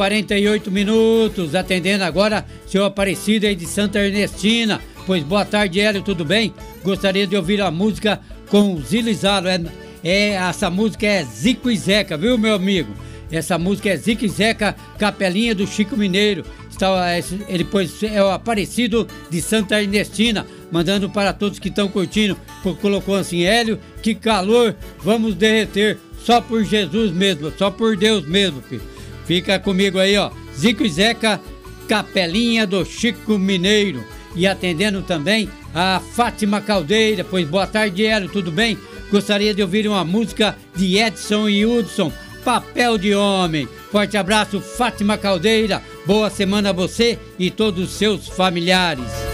48 minutos, atendendo agora seu Aparecido aí de Santa Ernestina. Pois boa tarde, Hélio, tudo bem? Gostaria de ouvir a música com o Zilizalo. Essa música é Zico e Zeca, viu, meu amigo? Essa música é Zico e Zeca, Capelinha do Chico Mineiro. Ele pois é o Aparecido de Santa Ernestina, mandando para todos que estão curtindo. Colocou assim: Hélio, que calor, vamos derreter, só por Jesus mesmo, só por Deus mesmo, filho. Fica comigo aí, ó, Zico e Zeca, Capelinha do Chico Mineiro. E atendendo também a Fátima Caldeira. Pois boa tarde, Hélio, tudo bem? Gostaria de ouvir uma música de Edson e Hudson, Papel de Homem. Forte abraço, Fátima Caldeira. Boa semana a você e todos os seus familiares.